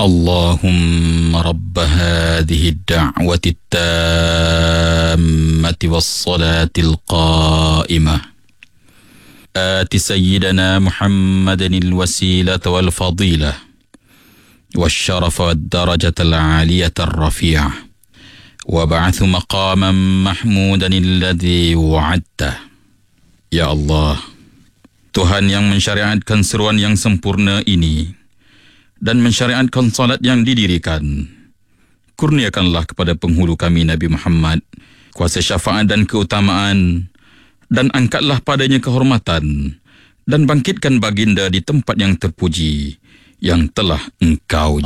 اللهم رب هذه الدعوة التامة والصلاة القائمة آت سيدنا محمدا الوسيلة والفضيلة والشرف والدرجة العالية الرفيعة وابعث مقاما محمودا الذي وعدته. Ya Allah, Tuhan yang mensyariatkan seruan yang sempurna ini dan mensyariatkan salat yang didirikan, kurniakanlah kepada penghulu kami Nabi Muhammad kuasa syafaat dan keutamaan, dan angkatlah padanya kehormatan, dan bangkitkan baginda di tempat yang terpuji yang telah Engkau